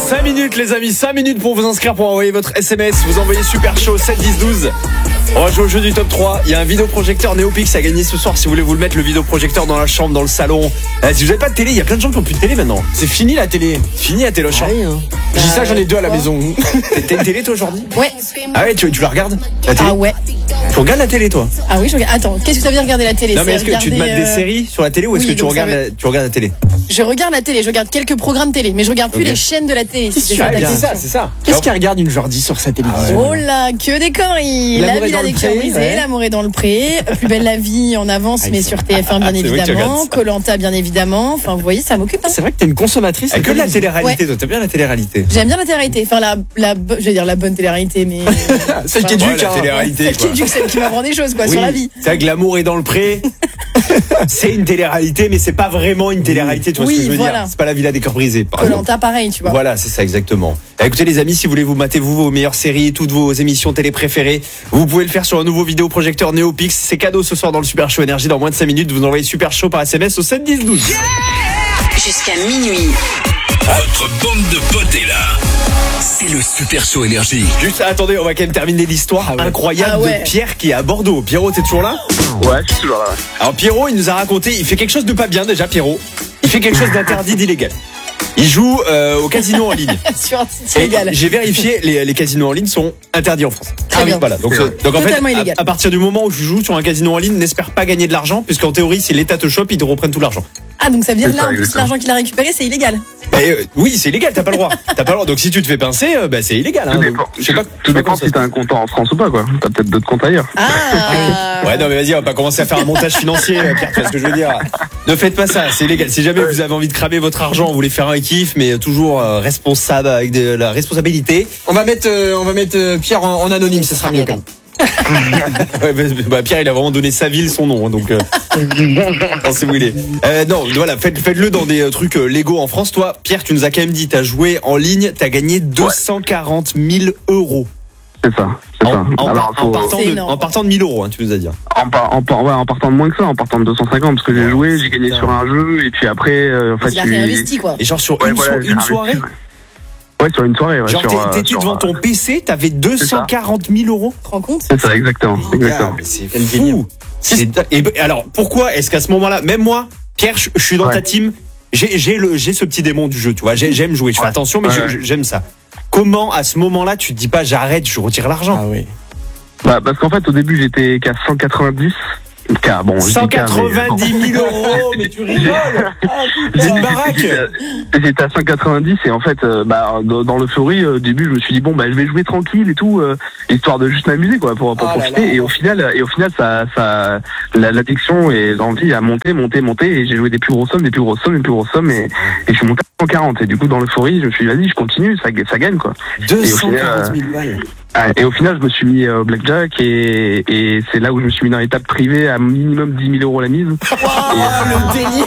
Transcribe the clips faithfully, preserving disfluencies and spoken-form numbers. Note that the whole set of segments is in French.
cinq minutes les amis, cinq minutes pour vous inscrire, pour envoyer votre S M S. Vous envoyez super chaud sept dix douze. On va jouer au jeu du top trois. Il y a un vidéoprojecteur Neopix à gagner ce soir. Si vous voulez vous le mettre, le vidéoprojecteur dans la chambre, dans le salon. Euh, si vous n'avez pas de télé, il y a plein de gens qui ont plus de télé maintenant. C'est fini la télé. Fini la télé au champ. Ah oui, hein. Je dis ça, j'en ai deux à la maison. T'as une télé toi aujourd'hui? Ouais. Ah ouais, tu, tu la regardes la télé? Ah ouais. Tu regardes la télé toi? Ah oui, je regarde. Attends, qu'est-ce que ça veut dire regarder la télé? Non mais est-ce que tu te regarder, mates des euh, séries sur la télé ou est-ce oui, que tu donc regardes, ça la, tu regardes la télé? Je regarde la télé, je regarde quelques programmes télé, mais je regarde plus Ok. les chaînes de la télé. si c'est ça Ah, ta bien, question. c'est ça, c'est ça. Qu'est-ce qu'elle regarde une Jordi sur sa télévision? Oh là, que des conneries. L'amour La est villa dans des le pré, cœurs brisés, ouais. l'amour est dans le pré, Plus belle la vie en avance, Ah, mais ils sur sont- T F un bien c'est vrai que tu évidemment, regardes ça. Koh-Lanta bien évidemment. Enfin, vous voyez, ça m'occupe. Hein. C'est vrai que t'es une consommatrice. Ah, que de la télévision. télé-réalité, toi, t'aimes bien la télé-réalité. J'aime bien la télé-réalité, enfin la, la, bo- je vais dire la bonne télé-réalité, mais Celle qui est Ouais, du la télé-réalité. celle qui quoi. est du- celle qui m'apprend des choses quoi Oui, sur la vie. c'est vrai que l'amour est dans le pré. C'est une télé-réalité, mais c'est pas vraiment une télé-réalité, tu vois Oui, ce que je veux voilà. dire. C'est pas la villa des cœurs brisés. par exemple. Koh-Lanta pareil, tu vois. Voilà, c'est ça exactement. Eh, Écoutez les amis, si vous voulez vous mater vous vos meilleures séries, toutes vos émissions télé préférées, vous pouvez le faire sur un nouveau vidéoprojecteur Neopix. C'est cadeau ce soir dans le Super Show Énergie. Dans moins de cinq minutes, vous envoyez Super Show par S M S au sept dix douze. Jusqu'à minuit. Votre bande de potes est là. C'est le Super Show Énergie. Juste attendez, on va quand même terminer l'histoire ouais. incroyable Ah ouais. de Pierre qui est à Bordeaux. Pierrot, t'es toujours là? Ouais, je suis toujours là. ouais. Alors Pierrot, il nous a raconté, il fait quelque chose de pas bien déjà Pierrot. Il fait quelque chose d'interdit, d'illégal. Il joue euh, au casino en ligne. Sur un site Et illégal. J'ai vérifié, les, les casinos en ligne sont interdits en France. Très bien. Voilà. Donc, C'est euh, donc en fait, Totalement illégal. à, à partir du moment où tu joues sur un casino en ligne, n'espère pas gagner de l'argent, puisqu'en théorie, si l'État te chope, ils te reprennent tout l'argent. Ah donc ça veut dire C'est là ça, en plus exactement. l'argent qu'il a récupéré c'est illégal. Mais, euh, oui, c'est illégal, t'as pas le droit. T'as pas le droit. Donc si tu te fais pincer, euh, bah, c'est illégal. Hein. Tout Donc, dépend, je sais pas, je tout sais pas dépend comment ça si se t'as un compte en France ou pas, quoi. T'as peut-être d'autres comptes ailleurs. Ah. Ouais, non, mais vas-y, on va pas commencer à faire un montage financier, euh, Pierre, tu vois ce que je veux dire. Ne faites pas ça, c'est illégal. Si jamais vous avez envie de cramer votre argent, vous voulez faire un kiff, mais toujours euh, responsable, avec de la responsabilité. On va mettre, euh, on va mettre euh, Pierre en, en anonyme, ce sera mieux quand même. Ouais, bah, bah, Pierre, il a vraiment donné sa ville, son nom, hein, donc euh, pensez où il est. Euh, non, voilà, faites, faites-le dans des euh, trucs euh, légaux en France. Toi, Pierre, tu nous as quand même dit, t'as joué en ligne, t'as gagné deux cent quarante mille euros. C'est ça, c'est En, ça. en, Alors, en faut- partant C'est de, énorme. en partant de mille euros, hein, tu nous as dit. en, par- en, par- ouais, en partant de moins que ça, en partant de deux cent cinquante, parce que j'ai joué, j'ai gagné sur un jeu, et puis après, euh, en fait, Il a je suis- réinvesti quoi. Et genre sur Ouais, une, voilà, so- j'ai une investi, soirée, ouais. Ouais, sur une soirée, ouais. genre sur, t'es- euh, t'étais sur, devant euh, ton P C, t'avais deux cent quarante mille euros. Tu te rends compte? C'est ça, exactement, exactement. Mais c'est fou. C'est da- et ben, alors pourquoi est-ce qu'à ce moment-là, même moi, Pierre, je, je suis dans Ouais. ta team, j'ai j'ai le j'ai ce petit démon du jeu, tu vois, j'ai- j'aime jouer, je fais Ouais. attention, mais Ouais, je- ouais. je- j'aime ça. Comment à ce moment-là tu te dis pas j'arrête, je retire l'argent? Ah oui. Bah, parce qu'en fait, au début, j'étais qu'à cent quatre-vingt-dix. Qu'à, bon, je dis qu'à, mais, cent quatre-vingt-dix mille euros, mais tu rigoles. C'est une baraque. J'étais j'étais à cent quatre-vingt-dix et en fait, euh, bah, dans, dans l'euphorie, euh, au début, je me suis dit bon, bah, je vais jouer tranquille et tout, euh, histoire de juste m'amuser, quoi, pour, pour Oh là profiter. là. Et au final, et au final, ça, ça, la- l'addiction et l'envie a monté, monté, monté, et j'ai joué des plus grosses sommes, des plus grosses sommes, des plus grosses sommes, et, et je suis monté à cent quarante. Et du coup, dans l'euphorie, je me suis dit vas-y, je continue, ça, ça gagne, quoi. deux Et au cent final, quarante euh, mille balles. Ah, et au final, je me suis mis euh, au blackjack et, et c'est là où je me suis mis dans l'étape privée à minimum dix mille euros la mise. Le délire.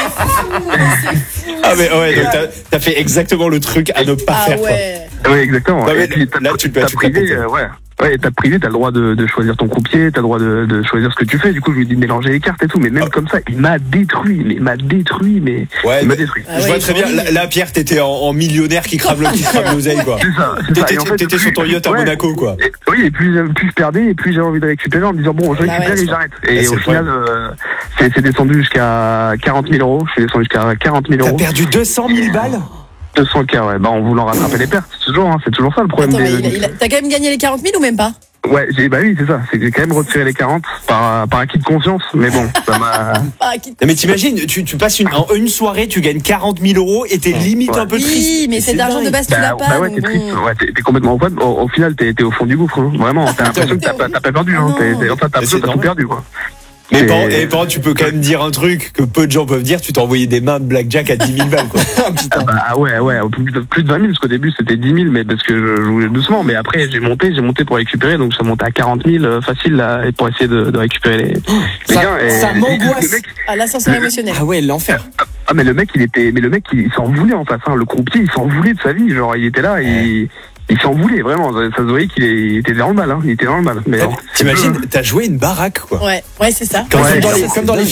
Ah mais ouais, donc t'as t'as fait exactement le truc à ne pas Ah faire. quoi. ouais. Oui, exactement. Non, mais Et puis, t'as- là, tu peux- t'as tu peux privé, t'attendre. euh, ouais. Ouais, étape privée, t'as le droit de, de choisir ton croupier, t'as le droit de, de choisir ce que tu fais. Du coup, je lui ai dit de mélanger les cartes et tout, mais même comme ça, il m'a détruit, mais il m'a détruit, mais Ouais, il m'a mais- détruit. Ah je ouais, vois ils très sont bien. horribles. Là, là, Pierre, t'étais en, en millionnaire qui crame le- qui crame l'oseille, quoi. C'est ça. c'est ça. T'étais Et en fait, t'étais sur ton yacht à ouais. Monaco, quoi. Et- oui, et plus, plus je perdais, et plus j'avais envie de récupérer en me disant bon, je Bah récupère ouais, et j'arrête. Ah, Et c'est au le final, euh, c'est c'est descendu jusqu'à quarante mille euros. Je suis descendu jusqu'à quarante mille T'as euros. perdu deux cent mille balles. deux cents K, ouais. Bah, en voulant rattraper les pertes. C'est toujours, hein, c'est toujours ça le problème. Attends, mais des- il a- il a- t'as quand même gagné les quarante mille ou même pas? Ouais, j'ai, bah oui, c'est ça. C'est que j'ai quand même retiré les quarante par, par acquis de conscience. Mais bon, ça m'a. Ah, qui- Non, mais t'imagines, tu, tu passes une, en une soirée, tu gagnes quarante mille euros et t'es limite Ouais. un peu triste. Oui, mais cet argent de base tu l'as Bah, pas. bah ouais, donc t'es bon. triste. Ouais, t'es, t'es complètement au fond. Au, au final, t'es, t'es au fond du gouffre. Hein. Vraiment, t'as l'impression que t'as pas, t'as pas perdu. Hein. Non. T'es, t'es, enfin, t'as, Mais t'as c'est tout normal. perdu, quoi. Mais C'est- par, et par contre, tu peux quand même dire un truc que peu de gens peuvent dire, tu t'es envoyé des mains de blackjack à dix mille balles, quoi. Ah bah ah ouais, ouais, plus de, plus de vingt mille, parce qu'au début c'était dix mille, mais parce que je jouais doucement, mais après j'ai monté, j'ai monté pour récupérer, donc ça montait à quarante mille euh, facile là, et pour essayer de, de récupérer les, les Ça- gains. Et, ça et- m'angoisse. le mec- Ah, l'ascenseur émotionnel. Ah ouais, l'enfer. ah mais le mec il était, mais le mec il, il s'en voulait en face, hein, le croupier il s'en voulait de sa vie, genre il était là, il, il s'en voulait vraiment, ça, ça se voyait qu'il est- il était dans le mal, hein, il était dans le mal. Mais bon, T'imagines, t'as joué une baraque, quoi. Ouais, ouais, c'est ça. Comme, Ouais, dans, les, c'est comme dans les films.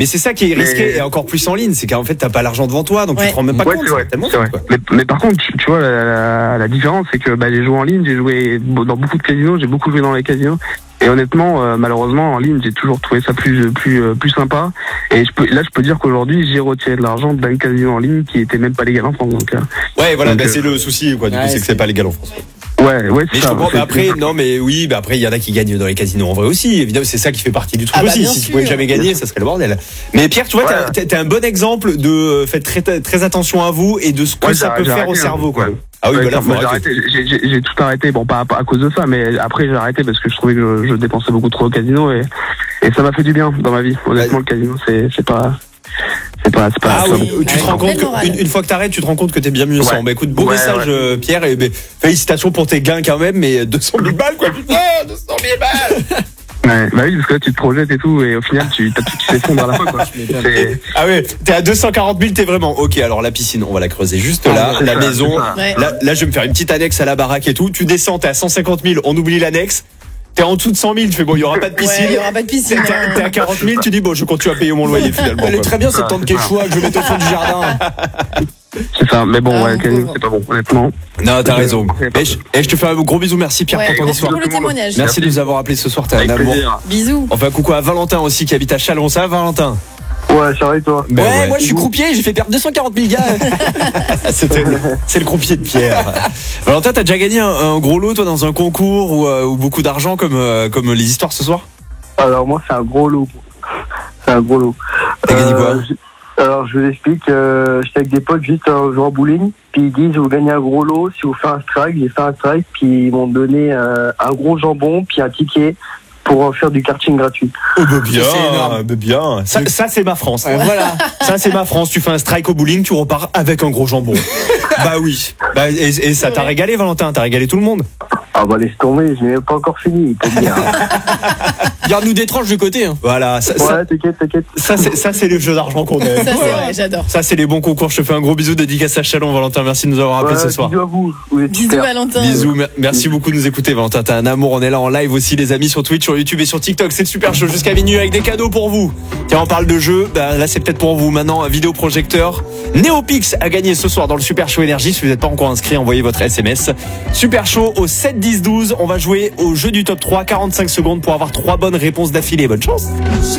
Mais c'est ça qui est risqué Mais- et encore plus en ligne, c'est qu'en fait t'as pas l'argent devant toi, donc Ouais. tu te rends même pas Ouais, compte. c'est vrai, tellement c'est vrai. quoi. Mais, mais par contre, tu, tu vois, la, la, la différence, c'est que bah, j'ai joué en ligne, j'ai joué dans beaucoup de casinos, j'ai beaucoup joué dans les casinos. Et honnêtement, euh, malheureusement, en ligne, j'ai toujours trouvé ça plus plus euh, plus sympa. Et je peux, là, je peux dire qu'aujourd'hui, j'ai retiré de l'argent d'un casino en ligne qui était même pas légal en France. Donc, euh, Ouais, voilà, Donc, bah, euh, c'est le souci, quoi. Du coup, ouais, c'est que c'est- c'est pas légal en France. ouais, ouais, Mais c'est je ça. comprends. C'est- Mais après, non, mais oui, bah après, il y en a qui gagnent dans les casinos en vrai aussi. Évidemment, c'est ça qui fait partie du truc Ah bah, aussi. bien Si tu sûr. pouvais jamais gagner, ça serait le bordel. Mais Pierre, tu vois, Ouais. t'as- t'as t'as un bon exemple de euh, faites très très attention à vous et de ce que Ouais, ça j'ai- peut j'ai faire au arrêté, cerveau, hein. quoi. Ouais. Ah oui, Ouais, bah là, ça, faut moi, j'ai arrêter. arrêté. J'ai- J'ai j'ai tout arrêté. Bon, pas, pas à cause de ça, mais après j'ai arrêté parce que je trouvais que je, je dépensais beaucoup trop au casino et, et ça m'a fait du bien dans ma vie. Honnêtement, le casino, c'est c'est pas, c'est pas, c'est pas. Ah c'est oui, pas- tu te rends compte Belle morale. qu'une une fois que t'arrêtes, tu te rends compte que t'es bien mieux Ouais. sans. Bah écoute, beau Ouais, message, ouais. euh, Pierre, et ben, félicitations pour tes gains quand même, mais deux cent mille balles, quoi, putain, deux cent mille balles! Ouais, bah oui, parce que là, tu te projettes et tout, et au final, tu t'as tout qui s'effondre à la fois, quoi. C'est- Ah ouais, t'es à deux cent quarante mille, t'es vraiment. Ok, alors la piscine, on va la creuser juste là, c'est la ça, maison. c'est ça. Ouais. Là, là, je vais me faire une petite annexe à la baraque et tout. Tu descends, t'es à cent cinquante mille, on oublie l'annexe. T'es en dessous de cent mille, tu fais bon, il y aura pas de Ouais, piscine. il y aura pas de piscine. T'es à- t'es à quarante mille, tu dis bon, je continue à payer mon loyer finalement. Elle est quoi. très bien cette Ah, tente c'est ça. quechua que je vais mettre au fond du jardin. C'est ça, mais bon, Ah, ouais, mon casino, pauvre. c'est pas bon, honnêtement. Non, t'as Je- raison. c'est pas Et je, et je te fais un gros bisou, merci Pierre Ouais, pour ton merci histoire. pour le témoignage. Merci de nous avoir appelé ce soir, t'es un Avec amour. plaisir. Bisous. Enfin, coucou à Valentin aussi qui habite à Chalon, ça va Valentin? Ouais, ça va et toi? Ben ouais, moi je suis croupier, j'ai fait perdre deux cent quarante mille gars. C'était le- c'est le croupier de Pierre. Valentin, t'as déjà gagné un, un gros lot toi dans un concours ou, euh, ou beaucoup d'argent comme euh, comme les histoires ce soir? Alors moi c'est un gros lot. C'est un gros lot. T'as gagné quoi? je- Alors je vous explique, euh, j'étais avec des potes juste euh, jouant au bowling, puis ils disent vous gagnez un gros lot si vous faites un strike, j'ai fait un strike, puis ils m'ont donné euh, un gros jambon, puis un ticket pour euh, faire du karting gratuit. Oh bah bien, C'est énorme. bah bien. Ça, ça c'est ma France. Ouais, voilà. Ça c'est ma France. Tu fais un strike au bowling, tu repars avec un gros jambon. Bah oui. Bah, et, et ça t'a régalé Valentin, t'as régalé tout le monde. Ah bah laisse tomber, je n'ai même pas encore fini, il peut dire. Garde-nous des tranches de côté. Hein. Voilà. Ça, ça, Ouais, t'inquiète, t'inquiète. ça, c'est ça c'est les jeux d'argent qu'on aime. Ça, c'est Voilà. vrai, j'adore. Ça c'est les bons concours. Je te fais un gros bisou dédicace à Chalon, Valentin. Merci de nous avoir appelé Ouais, ce soir. bisous à vous, vous êtes Bisous, super. Valentin. Bisous, mer- merci beaucoup de nous écouter Valentin, t'as un amour, on est là en live aussi les amis sur Twitch, sur YouTube et sur TikTok, c'est le super show jusqu'à minuit avec des cadeaux pour vous. Tiens, on parle de jeux, bah, là c'est peut-être pour vous maintenant, un vidéoprojecteur Neopix à gagner ce soir dans le super show énergie, si vous n'êtes pas encore inscrit, envoyez votre S M S. Super show au sept dix douze, on va jouer au jeu du top trois, quarante-cinq secondes pour avoir trois bonnes réponses d'affilée, bonne chance.